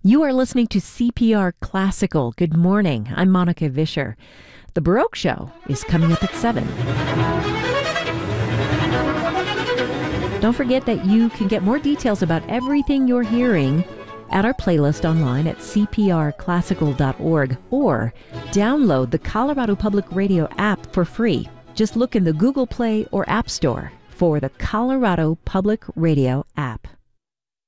You are listening to CPR Classical. Good morning. I'm Monica Vischer. The Baroque Show is coming up at 7. Don't forget that you can get more details about everything you're hearing at our playlist online at cprclassical.org or download the Colorado Public Radio app for free. Just look in the Google Play or App Store for the Colorado Public Radio app.